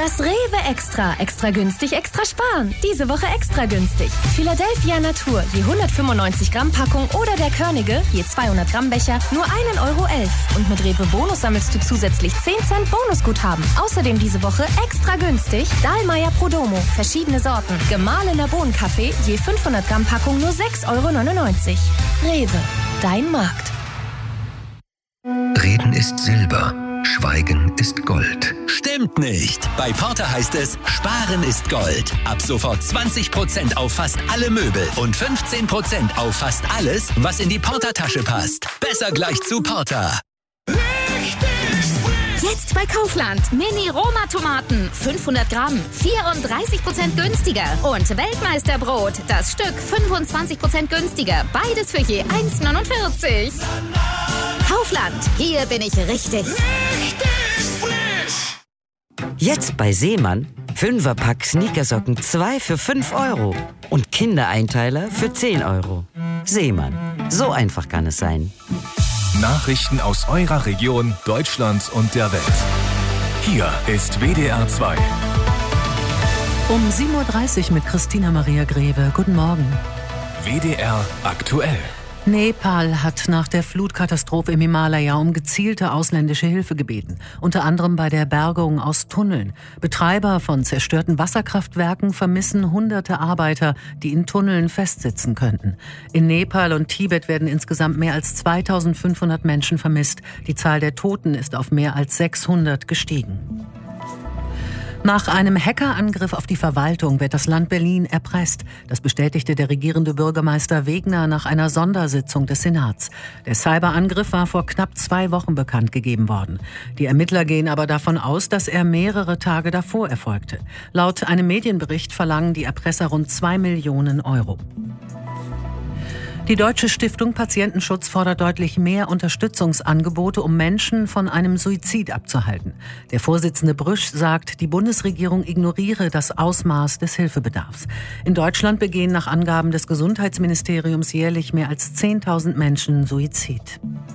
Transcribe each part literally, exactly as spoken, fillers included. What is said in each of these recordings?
Das Rewe Extra. Extra günstig, extra sparen. Diese Woche extra günstig. Philadelphia Natur, je hundertfünfundneunzig Gramm Packung oder der Körnige, je zweihundert Gramm Becher, nur ein Euro elf. Und mit Rewe Bonus sammelst du zusätzlich zehn Cent Bonusguthaben. Außerdem diese Woche extra günstig Dahlmeier Prodomo, verschiedene Sorten. Gemahlener Bohnenkaffee, je fünfhundert Gramm Packung nur sechs Euro neunundneunzig. Rewe, dein Markt. Reden ist Silber, Schweigen ist Gold. Stimmt nicht. Bei Porter heißt es, Sparen ist Gold. Ab sofort zwanzig Prozent auf fast alle Möbel und fünfzehn Prozent auf fast alles, was in die Porter-Tasche passt. Besser gleich zu Porter. Jetzt bei Kaufland. Mini-Roma-Tomaten. fünfhundert Gramm. vierunddreißig Prozent günstiger. Und Weltmeisterbrot. Das Stück fünfundzwanzig Prozent günstiger. Beides für je eins neunundvierzig. Kaufland. Hier bin ich richtig. Richtig frisch. Jetzt bei Seemann. Fünferpack Sneakersocken zwei für fünf Euro. Und Kindereinteiler für zehn Euro. Seemann. So einfach kann es sein. Nachrichten aus eurer Region, Deutschland und der Welt. Hier ist W D R zwei. Um sieben Uhr dreißig mit Christina Maria Greve. Guten Morgen. W D R aktuell. Nepal hat nach der Flutkatastrophe im Himalaya um gezielte ausländische Hilfe gebeten. Unter anderem bei der Bergung aus Tunneln. Betreiber von zerstörten Wasserkraftwerken vermissen hunderte Arbeiter, die in Tunneln festsitzen könnten. In Nepal und Tibet werden insgesamt mehr als zweitausendfünfhundert Menschen vermisst. Die Zahl der Toten ist auf mehr als sechshundert gestiegen. Nach einem Hackerangriff auf die Verwaltung wird das Land Berlin erpresst. Das bestätigte der regierende Bürgermeister Wegner nach einer Sondersitzung des Senats. Der Cyberangriff war vor knapp zwei Wochen bekannt gegeben worden. Die Ermittler gehen aber davon aus, dass er mehrere Tage davor erfolgte. Laut einem Medienbericht verlangen die Erpresser rund zwei Millionen Euro. Die Deutsche Stiftung Patientenschutz fordert deutlich mehr Unterstützungsangebote, um Menschen von einem Suizid abzuhalten. Der Vorsitzende Brüsch sagt, die Bundesregierung ignoriere das Ausmaß des Hilfebedarfs. In Deutschland begehen nach Angaben des Gesundheitsministeriums jährlich mehr als zehntausend Menschen Suizid.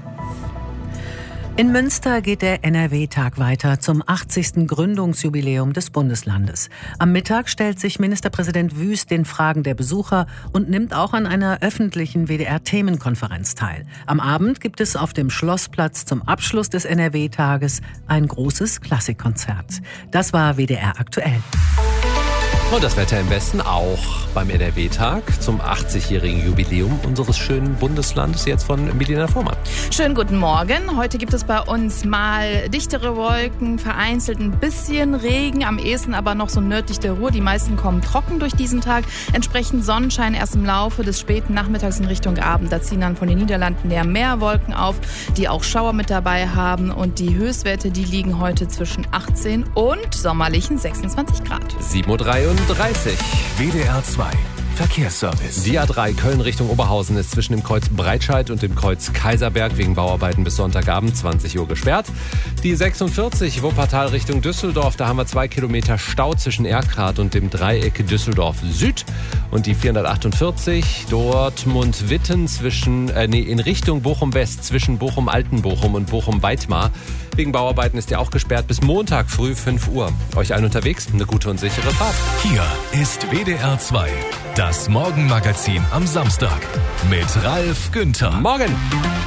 In Münster geht der N R W-Tag weiter zum achtzigsten Gründungsjubiläum des Bundeslandes. Am Mittag stellt sich Ministerpräsident Wüst den Fragen der Besucher und nimmt auch an einer öffentlichen W D R-Themenkonferenz teil. Am Abend gibt es auf dem Schlossplatz zum Abschluss des N R W-Tages ein großes Klassikkonzert. Das war W D R aktuell. Und das Wetter im Westen auch beim N R W-Tag zum achtzigjährigen Jubiläum unseres schönen Bundeslandes, jetzt von Milena Vormann. Schönen guten Morgen. Heute gibt es bei uns mal dichtere Wolken, vereinzelt ein bisschen Regen, am ehesten aber noch so nördlich der Ruhr. Die meisten kommen trocken durch diesen Tag. Entsprechend Sonnenschein erst im Laufe des späten Nachmittags in Richtung Abend. Da ziehen dann von den Niederlanden näher mehr Wolken auf, die auch Schauer mit dabei haben. Und die Höchstwerte, die liegen heute zwischen achtzehn und sommerlichen sechsundzwanzig Grad. sieben Uhr dreiunddreißig. W D R zwei Verkehrsservice. Die A drei Köln Richtung Oberhausen ist zwischen dem Kreuz Breitscheid und dem Kreuz Kaiserberg wegen Bauarbeiten bis Sonntagabend zwanzig Uhr gesperrt. Die sechsundvierzig Wuppertal Richtung Düsseldorf, da haben wir zwei Kilometer Stau zwischen Erkrath und dem Dreieck Düsseldorf Süd. Und die vierhundertachtundvierzig Dortmund-Witten zwischen, äh, nee, in Richtung Bochum-West zwischen Bochum-Altenbochum und Bochum-Weitmar. Wegen Bauarbeiten ist ja auch gesperrt bis Montag früh fünf Uhr. Euch allen unterwegs eine gute und sichere Fahrt. Hier ist W D R zwei, das Morgenmagazin am Samstag mit Ralf Günther. Morgen!